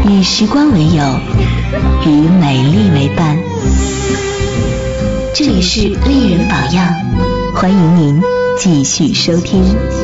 与时光为友，与美丽为伴。这里是丽人榜样，欢迎您继续收听。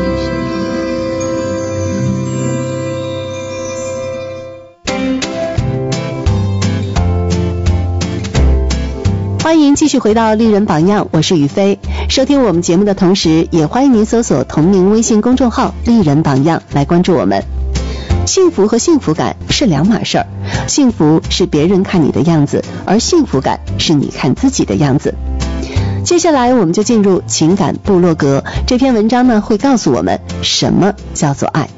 欢迎继续回到丽人榜样，我是雨飞。收听我们节目的同时，也欢迎您搜索同名微信公众号丽人榜样来关注我们。幸福和幸福感是两码事儿，幸福是别人看你的样子，而幸福感是你看自己的样子。接下来我们就进入情感部落格，这篇文章呢会告诉我们什么叫做爱。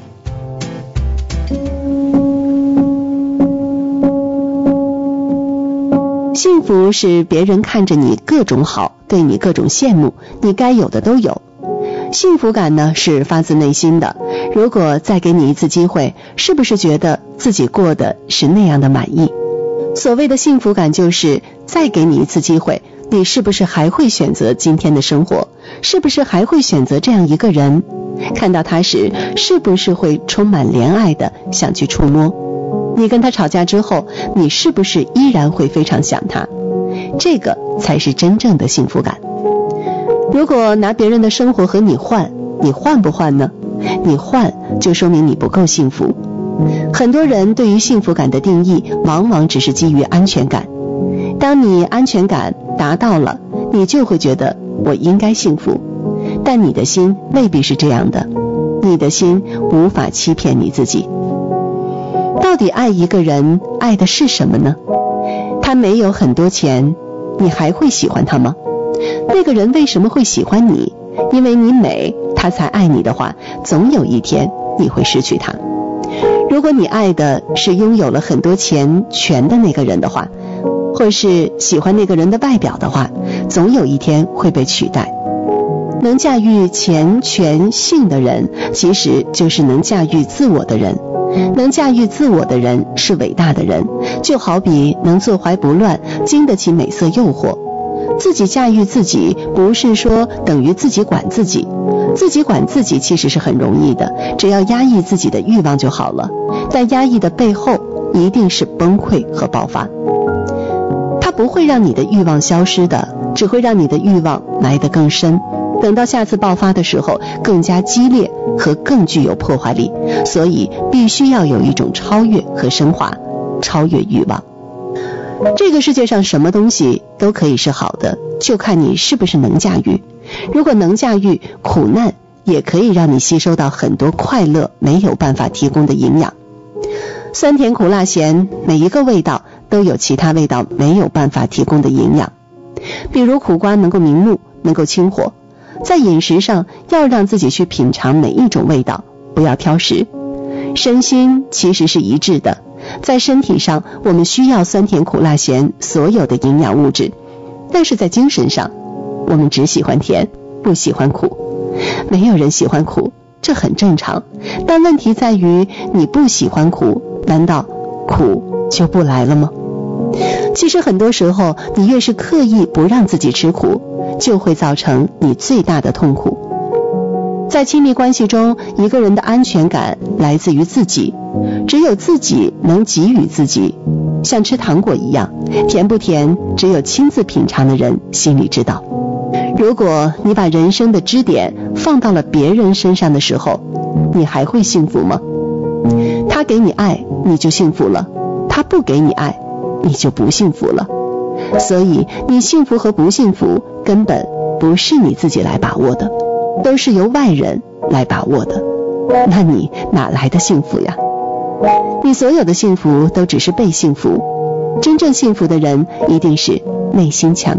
幸福是别人看着你各种好，对你各种羡慕，你该有的都有。幸福感呢是发自内心的，如果再给你一次机会，是不是觉得自己过得是那样的满意？所谓的幸福感就是再给你一次机会，你是不是还会选择今天的生活？是不是还会选择这样一个人？看到他时，是不是会充满怜爱的想去触摸？你跟他吵架之后，你是不是依然会非常想他？这个才是真正的幸福感。如果拿别人的生活和你换，你换不换呢？你换就说明你不够幸福。很多人对于幸福感的定义往往只是基于安全感，当你安全感达到了，你就会觉得我应该幸福，但你的心未必是这样的，你的心无法欺骗你自己。到底爱一个人，爱的是什么呢？他没有很多钱，你还会喜欢他吗？那个人为什么会喜欢你？因为你美，他才爱你的话，总有一天你会失去他。如果你爱的是拥有了很多钱权的那个人的话，或是喜欢那个人的外表的话，总有一天会被取代。能驾驭钱权性的人，其实就是能驾驭自我的人。能驾驭自我的人是伟大的人，就好比能坐怀不乱，经得起美色诱惑。自己驾驭自己，不是说等于自己管自己，自己管自己其实是很容易的，只要压抑自己的欲望就好了。但压抑的背后一定是崩溃和爆发，它不会让你的欲望消失的，只会让你的欲望埋得更深，等到下次爆发的时候更加激烈和更具有破坏力。所以必须要有一种超越和升华，超越欲望。这个世界上什么东西都可以是好的，就看你是不是能驾驭。如果能驾驭，苦难也可以让你吸收到很多快乐没有办法提供的营养。酸甜苦辣咸，每一个味道都有其他味道没有办法提供的营养。比如苦瓜能够明目，能够清火，在饮食上要让自己去品尝每一种味道，不要挑食。身心其实是一致的，在身体上我们需要酸甜苦辣咸所有的营养物质，但是在精神上我们只喜欢甜，不喜欢苦。没有人喜欢苦，这很正常，但问题在于你不喜欢苦，难道苦就不来了吗？其实很多时候你越是刻意不让自己吃苦，就会造成你最大的痛苦。在亲密关系中，一个人的安全感来自于自己，只有自己能给予自己，像吃糖果一样，甜不甜，只有亲自品尝的人心里知道。如果你把人生的支点放到了别人身上的时候，你还会幸福吗？他给你爱，你就幸福了；他不给你爱，你就不幸福了。所以你幸福和不幸福根本不是你自己来把握的，都是由外人来把握的。那你哪来的幸福呀？你所有的幸福都只是被幸福，真正幸福的人一定是内心强